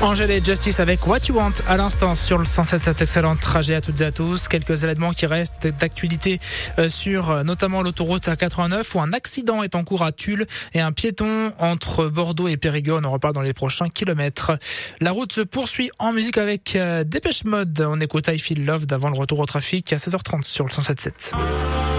Angèle et Justice avec What You Want à l'instant sur le 107.7. Excellent trajet à toutes et à tous. Quelques événements qui restent d'actualité sur notamment l'autoroute A89 où un accident est en cours à Tulle et un piéton entre Bordeaux et Périgueux. On en reparle dans les prochains kilomètres. La route se poursuit en musique avec Dépêche Mode. On écoute I Feel Loved avant le retour au trafic à 16h30 sur le 107.7.